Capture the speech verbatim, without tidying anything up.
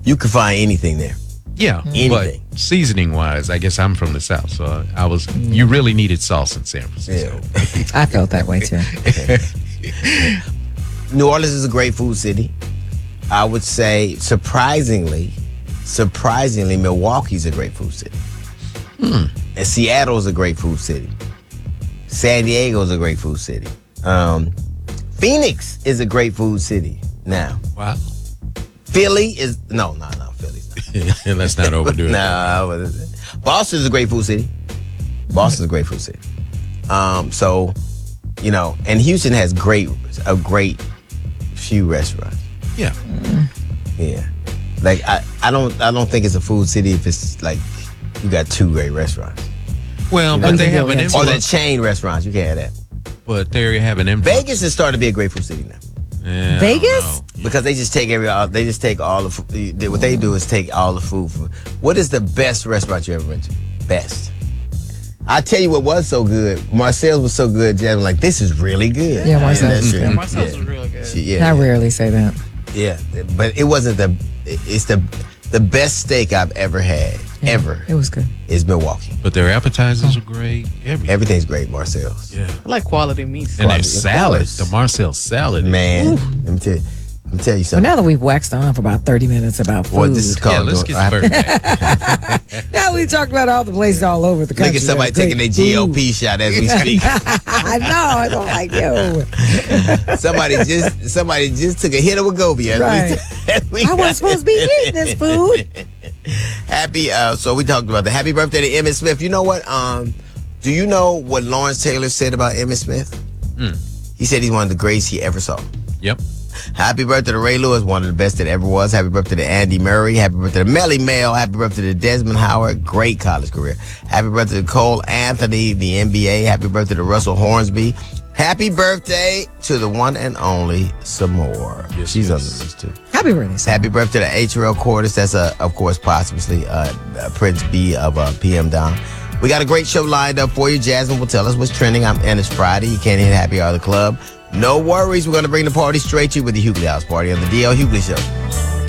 You can find anything there. Yeah, anything. But seasoning wise, I guess I'm from the South, so I was. You really needed sauce in San Francisco. Yeah. I felt that way too. New Orleans is a great food city. I would say, surprisingly, surprisingly, Milwaukee's a great food city. Hmm. And Seattle's a great food city. San Diego's a great food city. Um, Phoenix is a great food city now. Wow. Philly is no, no, no. Philly's not. Let's not overdo it. No, Boston's a great food city. Boston's a great food city. Um, so, you know, and Houston has great, a great few restaurants. Yeah. Yeah. Like I, I don't, I don't think it's a food city if it's like you got two great restaurants. Well, but they have an or the influence. chain restaurants. You can't have that. But they have an influence. Vegas is starting to be a great food city now. Yeah, Vegas? Because they just take every, they just take all the food. What they do is take all the food. From, what is the best restaurant you ever went to? Best. I tell you what was so good. Marcel's was so good. Jasmine, like, this is really good. Yeah, Marcel's that's was true. good. Yeah, Marcel's Yeah. was real good. She- yeah, I rarely say that. yeah, but it wasn't the. It's the the best steak I've ever had. Yeah, Ever It was good. is Milwaukee. But their appetizers are great. Everything. Everything's great, Marcel's. Yeah. I like quality meats. And their Quality, of salad, course. the Marcel salad. Man, let me tell you. Let me tell you But something. now that we've waxed on for about thirty minutes about food. Well, this is Yeah, called. let's doing- get the bird back. now we talked about all the places all over the country. Look at somebody that have taking their great G O food. P shot as we speak. I know. I don't like you. somebody just somebody just took a hit of Wegovy. As Right. we, as we I wasn't supposed to be eating this food. Happy. Uh, so we talked about the happy birthday to Emmitt Smith. You know what? Um, do you know what Lawrence Taylor said about Emmitt Smith? Mm. He said he's one of the greatest he ever saw. Yep. Happy birthday to Ray Lewis, one of the best that ever was. Happy birthday to Andy Murray. Happy birthday to Melly Mel. Happy birthday to Desmond Howard. Great college career. Happy birthday to Cole Anthony, the N B A. Happy birthday to Russell Hornsby. Happy birthday to the one and only Samore. Yes, She's yes. on the list too. Happy birthday, son. Happy birthday to H R L Cordes. That's, uh, of course, posthumously uh, uh, Prince B of uh, P M Down. We got a great show lined up for you. Jasmine will tell us what's trending. I'm, and it's Friday. You can't hit Happy Hour of the Club. No worries. We're going to bring the party straight to you with the Hughley House Party on the D L Hughley Show.